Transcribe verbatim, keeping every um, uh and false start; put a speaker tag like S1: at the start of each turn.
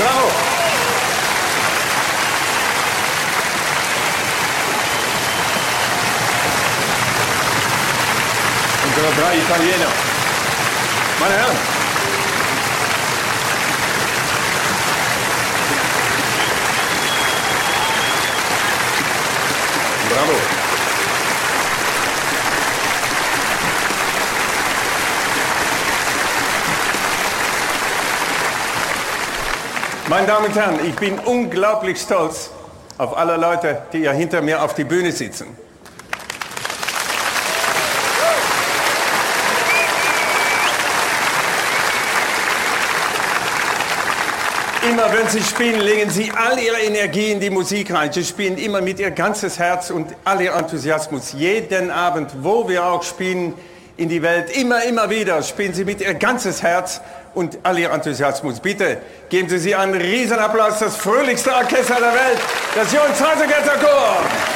S1: Bravo. Unsere drei Italiener. Meine Herren. Bravo. Meine Damen und Herren, ich bin unglaublich stolz auf alle Leute, die hier hinter mir auf die Bühne sitzen. Immer wenn Sie spielen, legen Sie all Ihre Energie in die Musik rein. Sie spielen immer mit Ihr ganzes Herz und all Ihr Enthusiasmus. Jeden Abend, wo wir auch spielen in die Welt, immer, immer wieder spielen Sie mit Ihr ganzes Herz und all Ihr Enthusiasmus. Bitte geben Sie Sie einen Riesenapplaus, das fröhlichste Orchester der Welt, das Johann Streisand Chor.